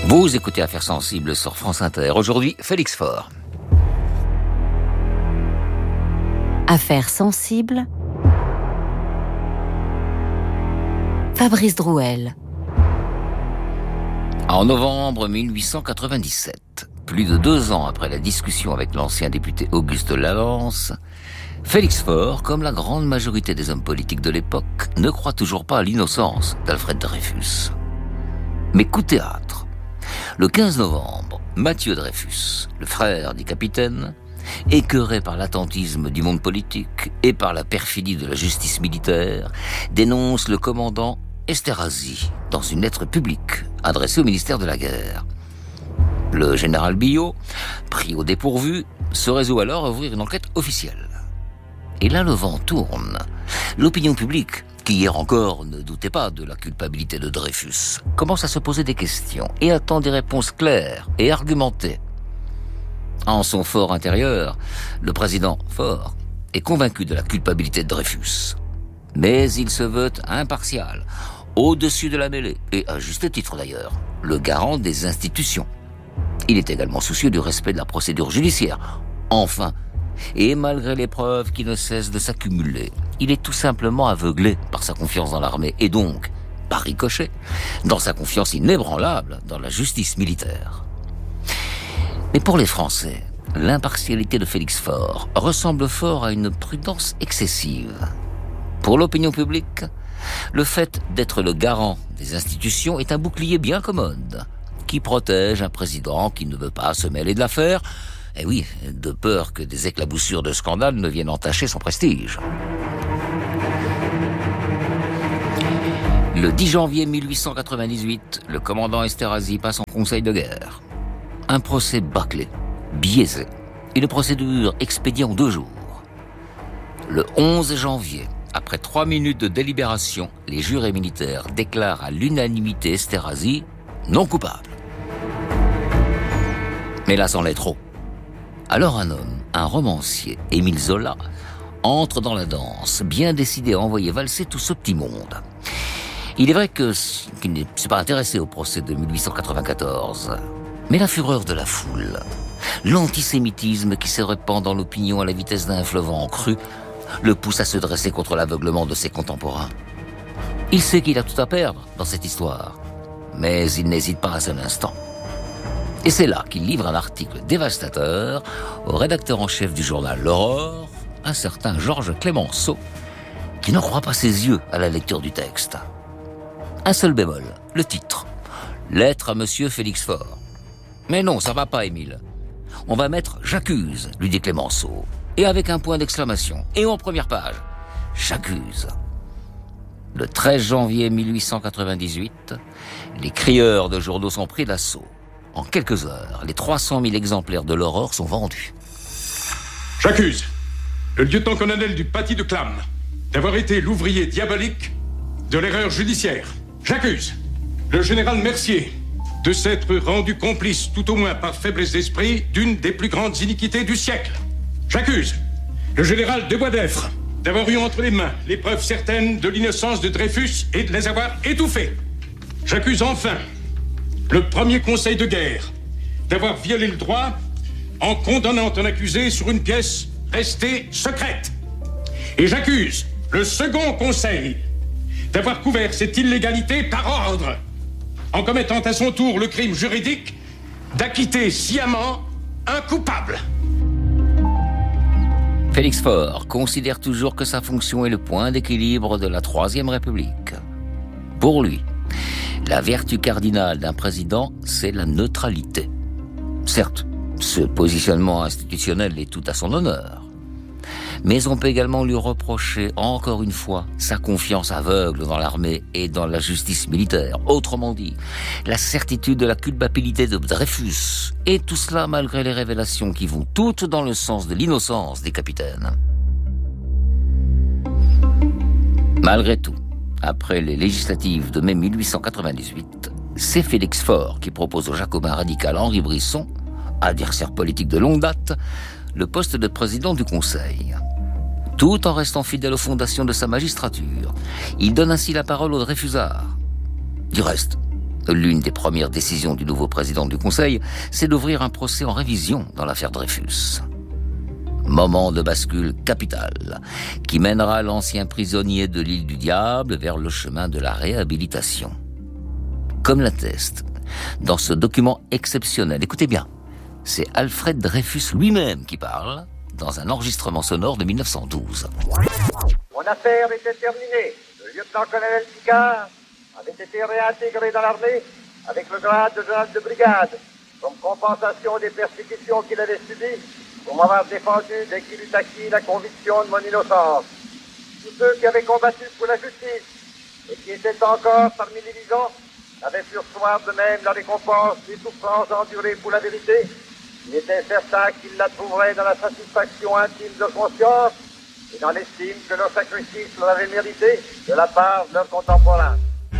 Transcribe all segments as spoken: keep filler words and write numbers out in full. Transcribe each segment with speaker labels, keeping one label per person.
Speaker 1: Vous écoutez Affaires sensibles sur France Inter. Aujourd'hui, Félix Faure.
Speaker 2: Affaires sensibles. Fabrice Drouel.
Speaker 1: En novembre mille huit cent quatre-vingt-dix-sept, plus de deux ans après la discussion avec l'ancien député Auguste Lalance, Félix Faure, comme la grande majorité des hommes politiques de l'époque, ne croit toujours pas à l'innocence d'Alfred Dreyfus. Mais coup de théâtre. Le quinze novembre, Mathieu Dreyfus, le frère du capitaine, écœuré par l'attentisme du monde politique et par la perfidie de la justice militaire, dénonce le commandant Esterhazy dans une lettre publique adressée au ministère de la Guerre. Le général Billot, pris au dépourvu, se résout alors à ouvrir une enquête officielle. Et là, le vent tourne. L'opinion publique, qui hier encore ne doutait pas de la culpabilité de Dreyfus, commence à se poser des questions et attend des réponses claires et argumentées. En son fort intérieur, le président Faure est convaincu de la culpabilité de Dreyfus. Mais il se veut impartial, au-dessus de la mêlée, et à juste titre d'ailleurs, le garant des institutions. Il est également soucieux du respect de la procédure judiciaire. Enfin, et malgré les preuves qui ne cessent de s'accumuler, il est tout simplement aveuglé par sa confiance dans l'armée et donc, par ricochet, dans sa confiance inébranlable dans la justice militaire. Mais pour les Français, l'impartialité de Félix Faure ressemble fort à une prudence excessive. Pour l'opinion publique, le fait d'être le garant des institutions est un bouclier bien commode, qui protège un président qui ne veut pas se mêler de l'affaire, et oui, de peur que des éclaboussures de scandale ne viennent entacher son prestige. Le dix janvier mille huit cent quatre-vingt-dix-huit, le commandant Esterhazy passe en conseil de guerre. Un procès bâclé, biaisé, et une procédure expédiée en deux jours. Le onze janvier, après trois minutes de délibération, les jurés militaires déclarent à l'unanimité Esterhazy non coupable. Mais là, c'en est trop. Alors un homme, un romancier, Émile Zola, entre dans la danse, bien décidé à envoyer valser tout ce petit monde. Il est vrai que, qu'il ne s'est pas intéressé au procès de mille huit cent quatre-vingt-quatorze, mais la fureur de la foule, l'antisémitisme qui se répand dans l'opinion à la vitesse d'un fleuve en crue, le pousse à se dresser contre l'aveuglement de ses contemporains. Il sait qu'il a tout à perdre dans cette histoire, mais il n'hésite pas un seul instant. Et c'est là qu'il livre un article dévastateur au rédacteur en chef du journal L'Aurore, un certain Georges Clemenceau, qui n'en croit pas ses yeux à la lecture du texte. Un seul bémol, le titre. Lettre à monsieur Félix Faure. Mais non, ça va pas, Émile. On va mettre « J'accuse », lui dit Clemenceau, et avec un point d'exclamation, et en première page, « J'accuse ». Le treize janvier mille huit cent quatre-vingt-dix-huit, les crieurs de journaux sont pris d'assaut. En quelques heures, les trois cent mille exemplaires de l'Aurore sont vendus.
Speaker 3: J'accuse le lieutenant-colonel du Paty de Clam d'avoir été l'ouvrier diabolique de l'erreur judiciaire. J'accuse le général Mercier de s'être rendu complice, tout au moins par faiblesse d'esprit, d'une des plus grandes iniquités du siècle. J'accuse le général de Boisdeffre d'avoir eu entre les mains les preuves certaines de l'innocence de Dreyfus et de les avoir étouffées. J'accuse enfin le premier conseil de guerre d'avoir violé le droit en condamnant un accusé sur une pièce restée secrète. Et j'accuse le second conseil d'avoir couvert cette illégalité par ordre, en commettant à son tour le crime juridique d'acquitter sciemment un coupable.
Speaker 1: Félix Faure considère toujours que sa fonction est le point d'équilibre de la Troisième République. Pour lui, la vertu cardinale d'un président, c'est la neutralité. Certes, ce positionnement institutionnel est tout à son honneur. Mais on peut également lui reprocher, encore une fois, sa confiance aveugle dans l'armée et dans la justice militaire. Autrement dit, la certitude de la culpabilité de Dreyfus. Et tout cela malgré les révélations qui vont toutes dans le sens de l'innocence des capitaines. Malgré tout, après les législatives de mai mille huit cent quatre-vingt-dix-huit, c'est Félix Faure qui propose au jacobin radical Henri Brisson, adversaire politique de longue date, le poste de président du Conseil. Tout en restant fidèle aux fondations de sa magistrature, il donne ainsi la parole aux Dreyfusards. Du reste, L'une des premières décisions du nouveau président du Conseil, c'est d'ouvrir un procès en révision dans l'affaire Dreyfus. Moment de bascule capital, qui mènera l'ancien prisonnier de l'île du Diable vers le chemin de la réhabilitation. Comme l'atteste, dans ce document exceptionnel, écoutez bien, c'est Alfred Dreyfus lui-même qui parle, dans un enregistrement sonore de mille neuf cent douze.
Speaker 4: Mon affaire était terminée. Le lieutenant-colonel Picard avait été réintégré dans l'armée avec le grade de général de brigade, comme compensation des persécutions qu'il avait subies pour m'avoir défendu dès qu'il eut acquis la conviction de mon innocence. Tous ceux qui avaient combattu pour la justice et qui étaient encore parmi les vivants avaient pu recevoir de même la récompense des souffrances endurées pour la vérité. Il était certain qu'ils la trouveraient dans la satisfaction intime de conscience et dans l'estime que leur sacrifice leur avait mérité de la part de leurs contemporains.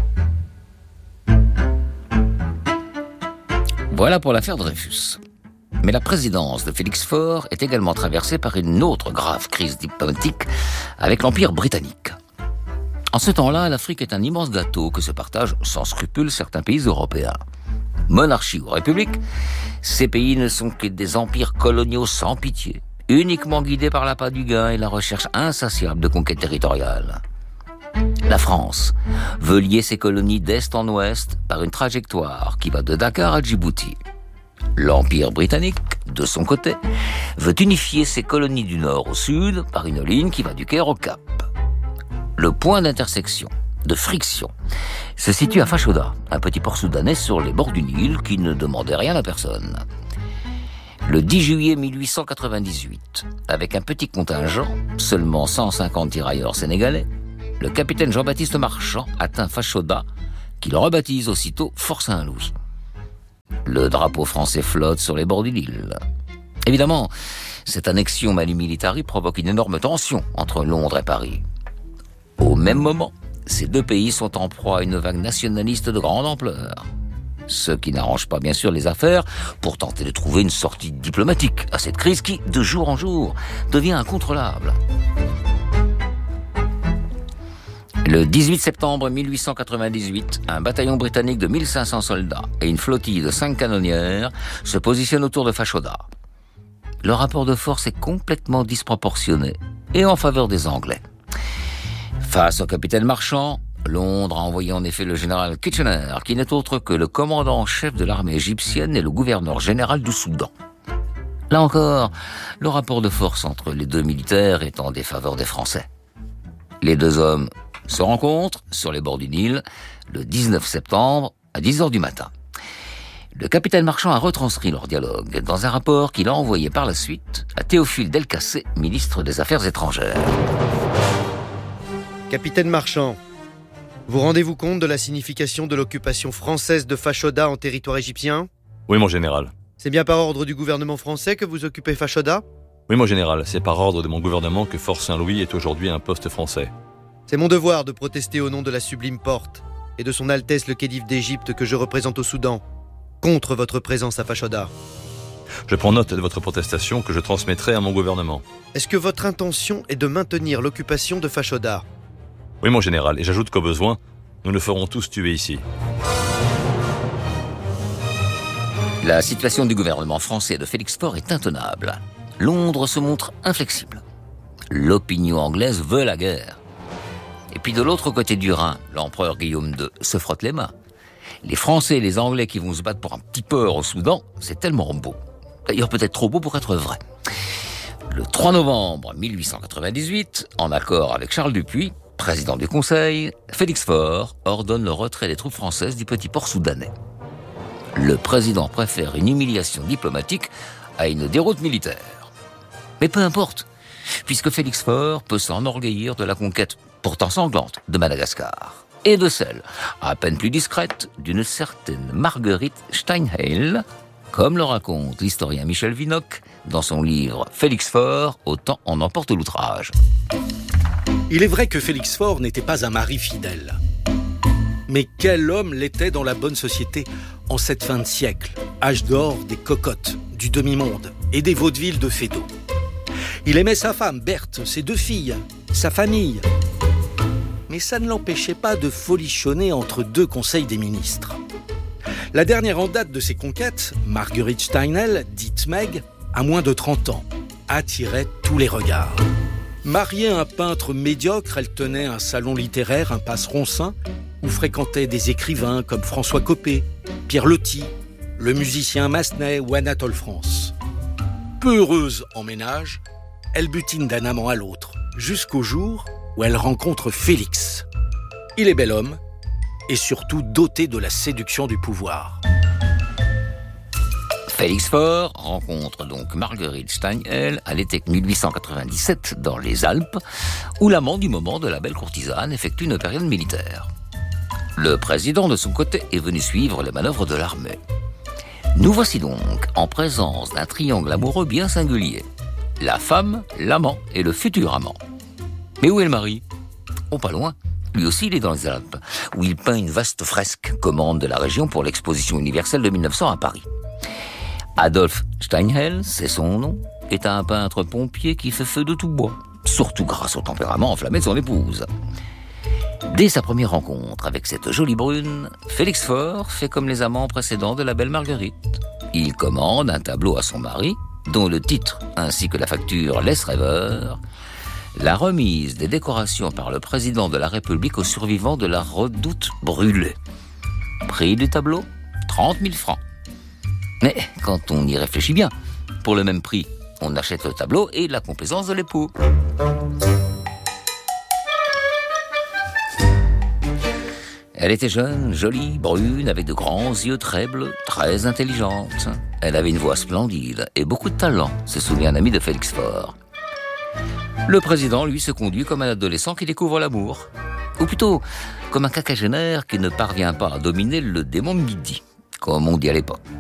Speaker 1: Voilà pour l'affaire Dreyfus. Mais la présidence de Félix Faure est également traversée par une autre grave crise diplomatique avec l'Empire britannique. En ce temps-là, l'Afrique est un immense gâteau que se partagent sans scrupule certains pays européens. Monarchie ou république, ces pays ne sont que des empires coloniaux sans pitié, uniquement guidés par l'appât du gain et la recherche insatiable de conquêtes territoriales. La France veut lier ses colonies d'est en ouest par une trajectoire qui va de Dakar à Djibouti. L'Empire britannique, de son côté, veut unifier ses colonies du nord au sud par une ligne qui va du Caire au Cap. Le point d'intersection, de friction, se situe à Fashoda, un petit port soudanais sur les bords du Nil qui ne demandait rien à personne. Le dix juillet mille huit cent quatre-vingt-dix-huit, avec un petit contingent, seulement cent cinquante tirailleurs sénégalais, le capitaine Jean-Baptiste Marchand atteint Fashoda, qu'il rebaptise aussitôt Fort Saint-Louis. Le drapeau français flotte sur les bords du Nil. Évidemment, cette annexion Mali Militari provoque une énorme tension entre Londres et Paris. Au même moment, ces deux pays sont en proie à une vague nationaliste de grande ampleur. Ce qui n'arrange pas bien sûr les affaires pour tenter de trouver une sortie diplomatique à cette crise qui, de jour en jour, devient incontrôlable. Le dix-huit septembre mille huit cent quatre-vingt-dix-huit, un bataillon britannique de mille cinq cents soldats et une flottille de cinq canonnières se positionnent autour de Fashoda. Le rapport de force est complètement disproportionné et en faveur des Anglais. Face au capitaine Marchand, Londres a envoyé en effet le général Kitchener, qui n'est autre que le commandant en chef de l'armée égyptienne et le gouverneur général du Soudan. Là encore, le rapport de force entre les deux militaires est en défaveur des Français. Les deux hommes se rencontrent sur les bords du Nil le dix-neuf septembre à dix heures du matin. Le capitaine Marchand a retranscrit leur dialogue dans un rapport qu'il a envoyé par la suite à Théophile Delcassé, ministre des Affaires étrangères.
Speaker 5: Capitaine Marchand, vous rendez-vous compte de la signification de l'occupation française de Fashoda en territoire égyptien ?
Speaker 6: Oui, mon général.
Speaker 5: C'est bien par ordre du gouvernement français que vous occupez Fashoda ?
Speaker 6: Oui, mon général, c'est par ordre de mon gouvernement que Fort Saint-Louis est aujourd'hui un poste français.
Speaker 5: C'est mon devoir de protester au nom de la Sublime Porte et de son Altesse le Khedive d'Égypte que je représente au Soudan, contre votre présence à Fashoda.
Speaker 6: Je prends note de votre protestation que je transmettrai à mon gouvernement.
Speaker 5: Est-ce que votre intention est de maintenir l'occupation de Fashoda ?
Speaker 6: Oui, mon général, et j'ajoute qu'au besoin, nous le ferons tous tuer ici.
Speaker 1: La situation du gouvernement français de Félix Faure est intenable. Londres se montre inflexible. L'opinion anglaise veut la guerre. Et puis de l'autre côté du Rhin, l'empereur Guillaume deux se frotte les mains. Les Français et les Anglais qui vont se battre pour un petit port au Soudan, c'est tellement beau. D'ailleurs peut-être trop beau pour être vrai. Le trois novembre mille huit cent quatre-vingt-dix-huit, en accord avec Charles Dupuy, président du Conseil, Félix Faure ordonne le retrait des troupes françaises du petit port soudanais. Le président préfère une humiliation diplomatique à une déroute militaire. Mais peu importe, puisque Félix Faure peut s'enorgueillir de la conquête pourtant sanglante de Madagascar, et de celle, à peine plus discrète, d'une certaine Marguerite Steinheil, comme le raconte l'historien Michel Vinocq dans son livre « Félix Faure, autant en emporte l'outrage ».
Speaker 7: Il est vrai que Félix Faure n'était pas un mari fidèle. Mais quel homme l'était dans la bonne société en cette fin de siècle, âge d'or des cocottes, du demi-monde et des vaudevilles de Fédot. Il aimait sa femme, Berthe, ses deux filles, sa famille. Mais ça ne l'empêchait pas de folichonner entre deux conseils des ministres. La dernière en date de ses conquêtes, Marguerite Steinhell, dite Meg, à moins de trente ans, attirait tous les regards. Mariée à un peintre médiocre, elle tenait un salon littéraire, impasse Roncin, où fréquentaient des écrivains comme François Coppée, Pierre Loti, le musicien Massenet ou Anatole France. Peu heureuse en ménage, elle butine d'un amant à l'autre, jusqu'au jour où elle rencontre Félix. Il est bel homme, et surtout doté de la séduction du pouvoir.
Speaker 1: Félix Faure rencontre donc Marguerite Steinhell à l'été mille huit cent quatre-vingt-dix-sept dans les Alpes, où l'amant du moment de la belle courtisane effectue une période militaire. Le président, de son côté, est venu suivre les manœuvres de l'armée. Nous voici donc en présence d'un triangle amoureux bien singulier. La femme, l'amant et le futur amant. Mais où est le mari ? Oh, pas loin. Lui aussi, il est dans les Alpes, où il peint une vaste fresque, commande de la région pour l'exposition universelle de mille neuf cents à Paris. Adolphe Steinhell, c'est son nom, est un peintre pompier qui fait feu de tout bois, surtout grâce au tempérament enflammé de son épouse. Dès sa première rencontre avec cette jolie brune, Félix Faure fait comme les amants précédents de la belle Marguerite. Il commande un tableau à son mari, dont le titre ainsi que la facture laissent rêveur, la remise des décorations par le président de la République aux survivants de la redoute brûlée. Prix du tableau, trente mille francs. Mais quand on y réfléchit bien, pour le même prix, on achète le tableau et la complaisance de l'époux. Elle était jeune, jolie, brune, avec de grands yeux très bleus, très intelligente. Elle avait une voix splendide et beaucoup de talent, se souvient un ami de Félix Faure. Le président, lui, se conduit comme un adolescent qui découvre l'amour. Ou plutôt, comme un quinquagénaire qui ne parvient pas à dominer le démon midi, comme on dit à l'époque.